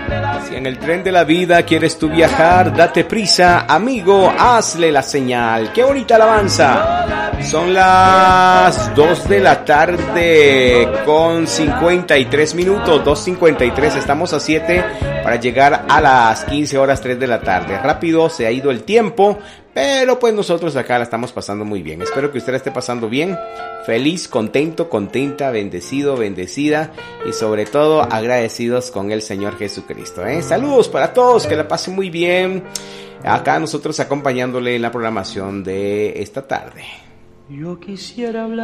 Si en el tren de la vida quieres tú viajar, date prisa, amigo, hazle la señal. ¡Qué bonita alabanza! Son las 2 de la tarde con 53 minutos, 2:53, estamos a 7 para llegar a las 15 horas 3 de la tarde. Rápido se ha ido el tiempo, pero pues nosotros acá la estamos pasando muy bien. Espero que usted la esté pasando bien, feliz, contento, contenta, bendecido, bendecida y sobre todo agradecidos con el Señor Jesucristo. Saludos para todos, que la pasen muy bien. Acá nosotros acompañándole en la programación de esta tarde. Yo quisiera hablar.